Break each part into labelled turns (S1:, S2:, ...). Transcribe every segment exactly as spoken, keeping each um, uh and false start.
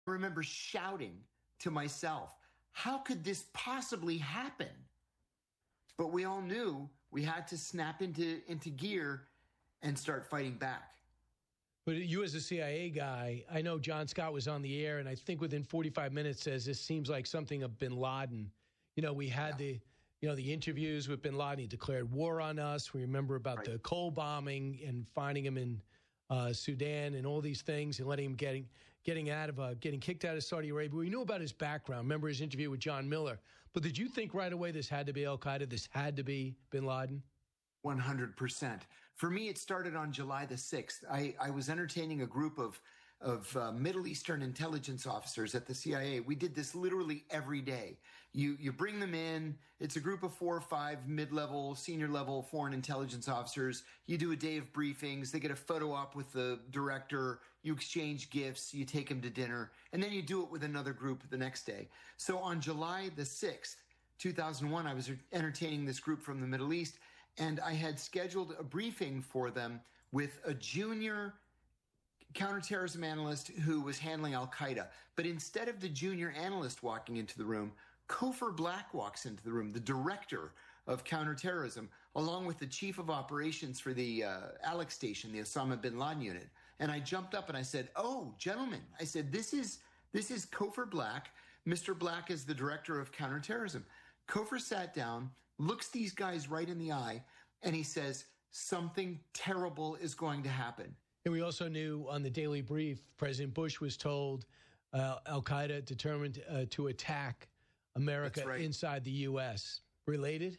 S1: I remember shouting to myself, how could this possibly happen? But we all knew we had to snap into, into gear and start fighting back.
S2: But you as a C I A guy, I know John Scott was on the air, and I think within forty-five minutes says this seems like something of bin Laden. You know, we had yeah. the, you know, the interviews with bin Laden. He declared war on us. We remember about right. the coal bombing and finding him in uh, Sudan and all these things and letting him getting getting out of uh, getting kicked out of Saudi Arabia. We knew about his background. Remember his interview with John Miller. But did you think right away this had to be Al Qaeda? This had to be bin Laden?
S1: one hundred percent. For me, it started on July the sixth. I, I was entertaining a group of, of uh, Middle Eastern intelligence officers at the C I A. We did this literally every day. You, you bring them in. It's a group of four or five mid-level, senior-level foreign intelligence officers. You do a day of briefings. They get a photo op with the director. You exchange gifts. You take them to dinner. And then you do it with another group the next day. So on July the sixth, two thousand one, I was entertaining this group from the Middle East, and I had scheduled a briefing for them with a junior counterterrorism analyst who was handling Al-Qaeda. But instead of the junior analyst walking into the room, Cofer Black walks into the room, the director of counterterrorism, along with the chief of operations for the uh, Alex station, the Osama bin Laden unit. And I jumped up and I said, oh, gentlemen, I said, this is this is Cofer Black. Mister Black is the director of counterterrorism. Cofer sat down, looks these guys right in the eye, and he says, something terrible is going to happen.
S2: And we also knew on the Daily Brief, President Bush was told uh, Al-Qaeda determined uh, to attack America right. inside the U S. Related?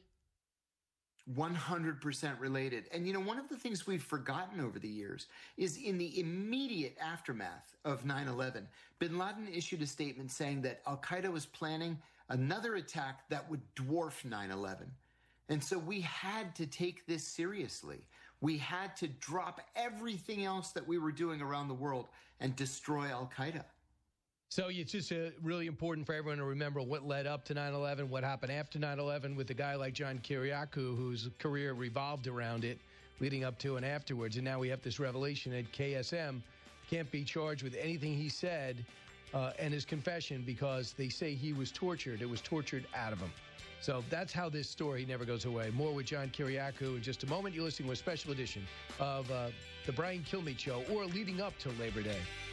S1: one hundred percent related. And, you know, one of the things we've forgotten over the years is in the immediate aftermath of nine eleven, bin Laden issued a statement saying that Al-Qaeda was planning another attack that would dwarf nine eleven. And so we had to take this seriously. We had to drop everything else that we were doing around the world and destroy Al-Qaeda.
S2: So it's just uh, really important for everyone to remember what led up to nine eleven, what happened after nine eleven with a guy like John Kiriakou, whose career revolved around it, leading up to and afterwards. And now we have this revelation that K S M can't be charged with anything he said uh, and his confession because they say he was tortured. It was tortured out of him. So that's how this story never goes away. More with John Kiriakou in just a moment. You're listening to a special edition of uh, The Brian Kilmeade Show, or leading up to Labor Day.